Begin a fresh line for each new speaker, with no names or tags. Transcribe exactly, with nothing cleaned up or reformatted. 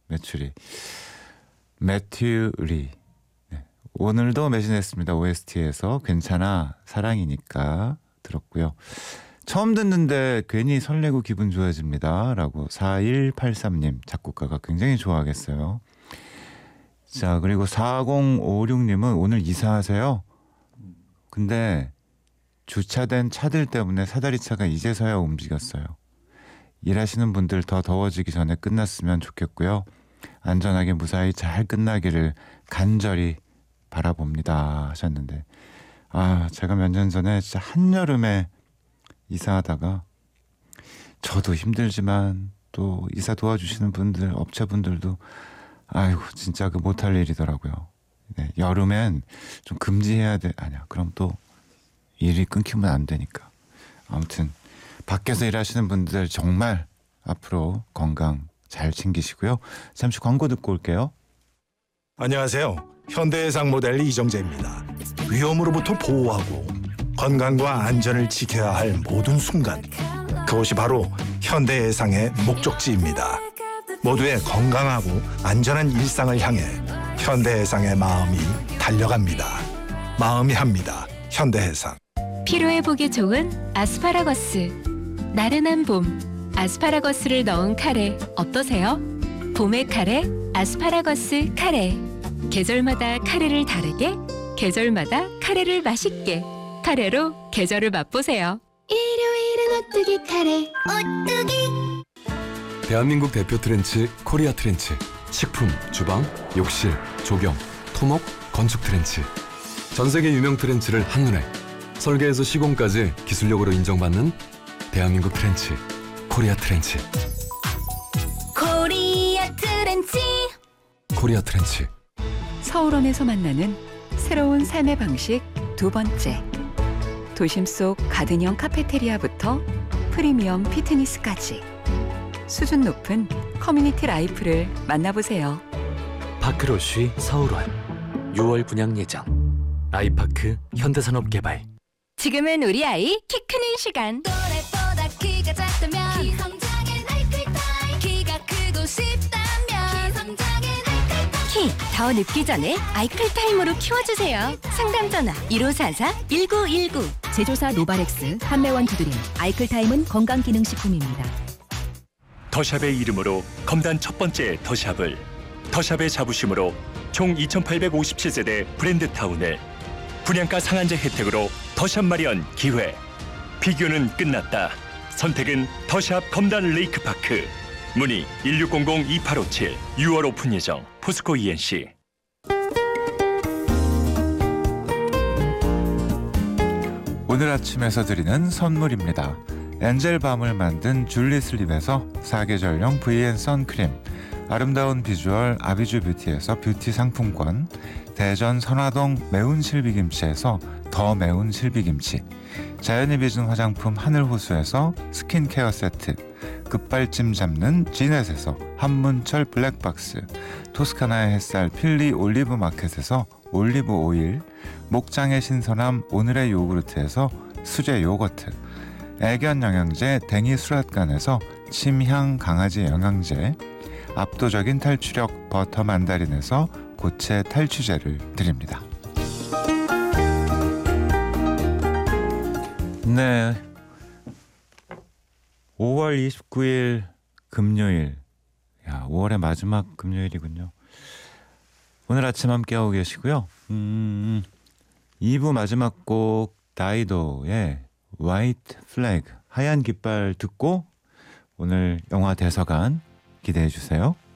매출이. 매튜 리. 네. 오늘도 매진했습니다. 오에스티에서 괜찮아 사랑이니까 들었고요. 처음 듣는데 괜히 설레고 기분 좋아집니다 라고 사일팔삼 님 작곡가가 굉장히 좋아하겠어요. 자, 그리고 사공오육 님은 오늘 이사하세요? 근데 주차된 차들 때문에 사다리차가 이제서야 움직였어요. 일하시는 분들 더 더워지기 전에 끝났으면 좋겠고요. 안전하게 무사히 잘 끝나기를 간절히 바라봅니다 하셨는데, 아, 제가 몇 년 전에 진짜 한여름에 이사하다가, 저도 힘들지만 또 이사 도와주시는 분들, 업체분들도 아이고 진짜 그 못할 일이더라고요. 네, 여름엔 좀 금지해야 돼. 아니야, 그럼 또 일이 끊기면 안 되니까. 아무튼 밖에서 일하시는 분들 정말 앞으로 건강 잘 챙기시고요. 잠시 광고 듣고 올게요.
안녕하세요. 현대해상 모델 이정재입니다. 위험으로부터 보호하고 건강과 안전을 지켜야 할 모든 순간, 그것이 바로 현대해상의 목적지입니다. 모두의 건강하고 안전한 일상을 향해 현대해상의 마음이 달려갑니다. 마음이 합니다. 현대해상.
피로회복에 좋은 아스파라거스. 나른한 봄, 아스파라거스를 넣은 카레 어떠세요? 봄의 카레, 아스파라거스 카레. 계절마다 카레를 다르게, 계절마다 카레를 맛있게. 카레로 계절을 맛보세요. 일요일은 오뚜기 카레. 오뚜기.
대한민국 대표 트렌치 코리아 트렌치. 식품, 주방, 욕실, 조경, 토목, 건축 트렌치. 전세계 유명 트렌치를 한눈에, 설계에서 시공까지 기술력으로 인정받는 대한민국 트렌치 코리아 트렌치.
코리아 트렌치.
코리아 트렌치.
서울원에서 만나는 새로운 삶의 방식 두 번째. 도심 속 가든형 카페테리아부터 프리미엄 피트니스까지 수준 높은 커뮤니티 라이프를 만나보세요.
파크로쉬 서울원 유월 분양 예정. 아이파크 현대산업개발.
지금은 우리 아이 키 크는 시간.
또래보다 키가 작다면 키성장엔 아이클타임. 키가 크고 싶다면 키성장엔 아이클타임.
키 더 늦기 전에 아이클타임으로 키워주세요. 상담 전화 일오사사 일구일구.
제조사 노바렉스, 판매원 두드림. 아이클타임은 건강기능식품입니다.
더샵의 이름으로 검단 첫 번째 더샵을, 더샵의 자부심으로 총 이천팔백오십칠 세대 브랜드타운을, 분양가 상한제 혜택으로 더샵 마련 기회. 비교는 끝났다. 선택은 더샵 검단 레이크파크. 문의 일육공공 이팔오칠. 유월 오픈 예정. 포스코 이엔씨.
오늘 아침에서 드리는 선물입니다. 엔젤밤을 만든 줄리슬립에서 사계절용 브이앤 선크림, 아름다운 비주얼 아비주 뷰티에서 뷰티 상품권, 대전 선화동 매운 실비김치에서 더 매운 실비김치, 자연이 빚은 화장품 하늘호수에서 스킨케어 세트, 급발진 잡는 지넷에서 한문철 블랙박스, 토스카나의 햇살 필리 올리브 마켓에서 올리브 오일, 목장의 신선함 오늘의 요구르트에서 수제 요거트, 애견 영양제 댕이 수락관에서 침향 강아지 영양제, 압도적인 탈취력 버터 만다린에서 고체 탈취제를 드립니다. 네, 오월 이십구일 금요일. 야, 오월의 마지막 금요일이군요. 오늘 아침 함께하고 계시고요. 음, 이 부 마지막 곡 다이도의 화이트 플래그, 하얀 깃발 듣고 오늘 영화 대서관 기대해 주세요.